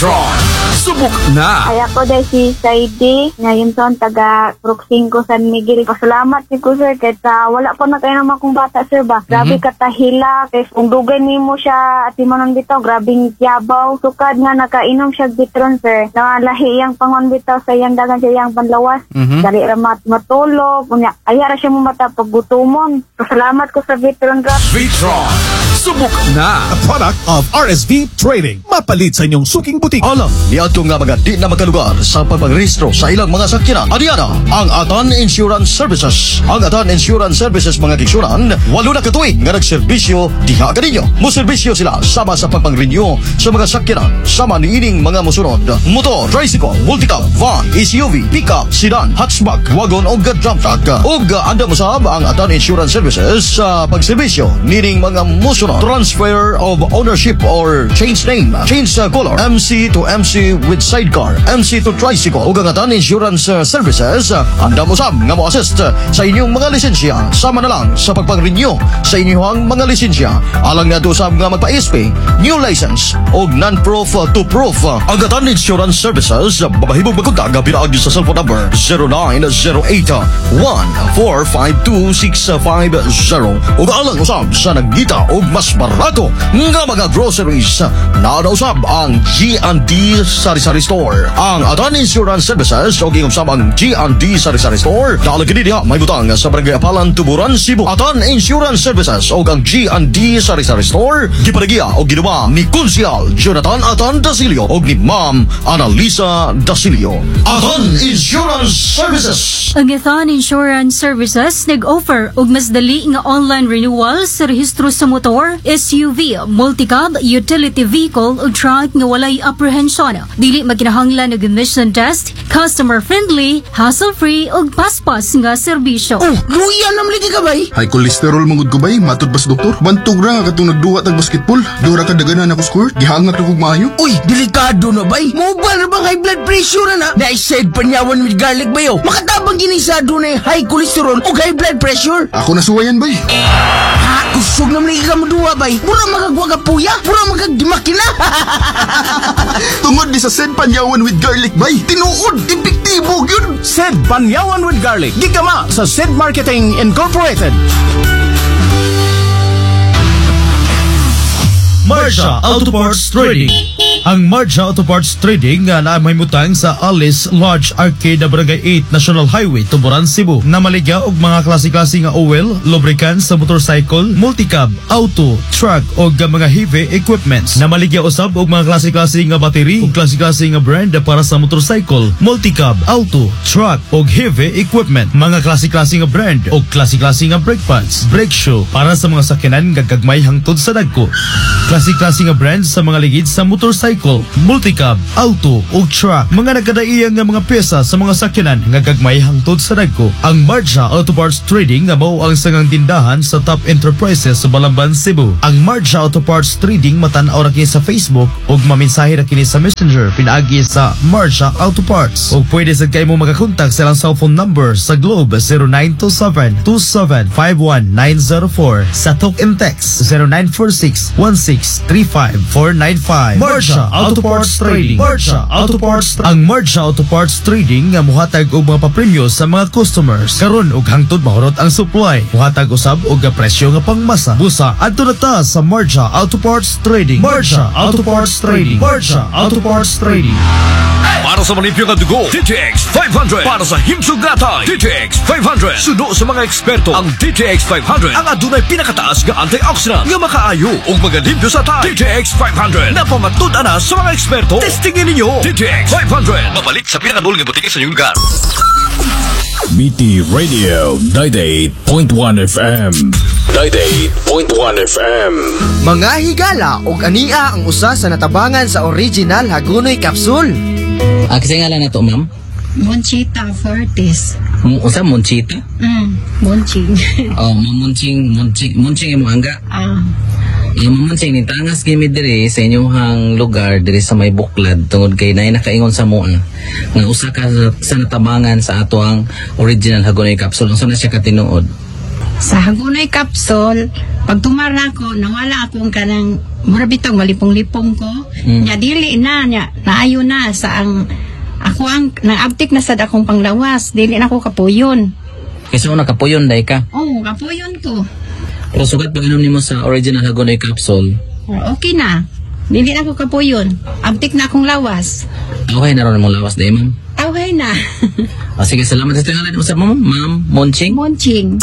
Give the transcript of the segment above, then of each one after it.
Vitron, subok na! Ay ako dahil si Saidi, ngayon son taga Bruxing ko San Miguel. Pasalamat ko sir, kahit wala po na kayo naman kong bata sir ba. Grabe katahila, kahit kung dugay mo siya at imonon bitaw, grabing yabaw. Sukad nga nakainom siya Vitron sir. Nalahi yang pangon bitaw sa iyang dagan sa iyang panlawas. Dali ramat matulog, ayara siya mo mata paggutumon. Pasalamat ko sa Vitron. Vitron, subok na! A product of RSV Trading. Mapalit sa inyong suking butik. Alam, niadto nga mga di na makalugar sa pagpangrehistro sa ilang mga sakyanan. Adiana, ang Atan Insurance Services. Ang Atan Insurance Services mga kiksuran, 8 na katuig nga nagserbisyo diha kaninyo. Muserbisyo sila sama sa pagpang-renew sa mga sakyanan. Sama niining mga musunod: motor, tricycle, multicab, van, SUV, pickup, sedan, hatchback, wagon o dump truck. Ug anda musab ang Atan Insurance Services sa pagserbisyo niining mga musunod: transfer of ownership or change name, change color, MC to MC with sidecar, MC to tricycle. Ug ang Atan Insurance Services anda mo sab nga mo assist sa inyong mga lisensya sama na lang sa pagpang-renew sa inyong mga lisensya. Alang nga sab nga magpa-SP, new license o non-proof to proof. Ang Atan Insurance Services babahibog magkontak pinaag sa cellphone number 0908-1452-650. Ug alang usab sa nagdita og mas barato nga mga groceries na usab ang G&D Sari-Sari Store. Ang Atan Insurance Services o gingusab ang G&D Sari-Sari Store dahil kini diha may butang sa Barangay Apalan, Tuburan, Cebu. Atan Insurance Services o ang G&D Sari-Sari Store giparegiya o ginuba ni Konsyal Jonathan Atan Dasilio o ni Ma'am Analisa Dasilio. Atan Insurance Services. Ang Atan Insurance Services nag-offer og mas dali nga online renewal sa rehistro sa motor, SUV, multicab, utility vehicle o truck nga walay apprehension. Dili maginahanglan og emission test, customer friendly, hassle-free ug paspas nga serbisyo. Oh, luya nam ligi ka bay? High cholesterol mangud ko bay, matod pas doktor. Bantog ra nga katong nagduwa tag basketball. Dura ka daganan ako score, gihangak ra kog maayo. Uy, delikado na bay. Mobile ra bang high blood pressure na? Na-said panyawan with garlic bayo. Makatabang gini sa adunay high cholesterol ug high blood pressure. Ako nasuwayan bay. Ha, kusog nam ligi ka maduwa bay. Mura magagwa ka puya, mura magagdimakina. Tungod di sa Sed Panyawan with garlic bay. Tinuod, epektibo gyud. Sed Panyawan with Garlic. Gigama sa Sed Marketing Incorporated. Marcia Auto Parts Trading. Ang Marcia Auto Parts Trading nga may mutang sa Alice Lodge Arcade, Barangay 8 National Highway, Tuburan, Cebu. Namaligya og mga klase-klase nga oil, lubricants sa motorcycle, multicab, auto, truck o mga heavy equipments. Namaligya usab og mga klase-klase nga battery ug klase-klase nga brand para sa motorcycle, multicab, auto, truck o heavy equipment. Mga klase-klase nga brand o klase-klase nga brake pads, brake shoe para sa mga sakyanan nga gagmay hangtod sa dagko. Klase-klase nga brand sa mga ligid sa motorcycle, multicab, auto ug truck. Mga nagkadaiyang nga mga pyesa sa mga sakyanan nga gagmay hangtod sa dagko. Ang Marcia Auto Parts Trading nga mao ang sangang tindahan sa top enterprises sa Balamban, Cebu. Ang Marcia Auto Parts Trading matan-aw ra kini sa Facebook ug mamensahe ra kini sa Messenger pinaagi sa Marcia Auto Parts. Ug pwede sad kay mo magakontak sa ilang cellphone number sa Globe 0927-2751904, sa Talk and Text 0946-1635495. Marcia Auto Parts Trading. Marcia Auto Parts. Ang Marcia Auto Parts Trading nga muhatag og mga papremyo sa mga customers. Karon og hangtod mahurot ang supply. Muhatag usab og presyo nga pangmasa. Busa adto na ta sa Marcia Auto Parts Trading. Marcia Auto Parts Trading. Marcia Auto Parts Trading. Para sa manipyo nga dugo, DTX 500. Para sa himsog gatay, DTX 500. Suno sa mga eksperto, ang DTX 500 ang adunay pinakataas nga antioxidant nga makaayo ug magalimpyo sa tay. DTX 500 na pamatud-an na sa mga eksperto. Testingin ninyo DTX 500. Mabalit sa pinakadul nga butike sa inyong lugar. BT Radio 98.1 FM. 98.1 FM. Mga higala og ania ang usa sa natabangan sa original Hagonoy Capsule. Kasi nga lang na to, ma'am? Monchita Fortis. Usa Monchita? Monching. Oh, Monching imo angga. Yung Monching ni tangas gimi diri sa inyong lugar diri sa may Buklad tungod kay nay nakaingon sa mua nga usa ka sa natabangan sa ato ang original Hagonoy Capsule. Unsa na siya katinuod? Sa Hagunoy Capsule, pag tumara ko, nawala akong kanang mura bitong malipong-lipong ko. Nya dili na nya naayo na sa ang ako ang naabtik na sad akong panglawas, dili na ako kapuyon. Kasi una kapuyon day ka. Oh, kapuyon ko. Pero sugat pag inom nimo sa original Hagonoy Capsule, Okay na. Dili na ako kapuyon. Abtik na akong lawas. okay na ron mong lawas day, ma'am. Okay na. Sige, salamat sa tingalan mo sa Ma'am Monching. Monching.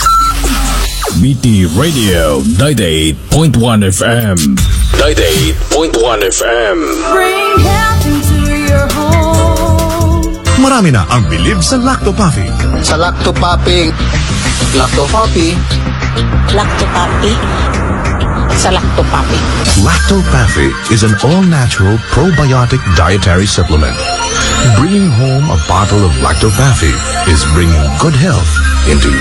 BT Radio 98.1 FM. 98.1 FM. Bring health into your home. Marami na ang bilib sa Lactopapi. Sa Lactopapi. Lactopapi. Lactopapi. Sa Lactopapi. Lactopapi is an all-natural probiotic dietary supplement. Bringing home a bottle of Lactopapi is bringing good health into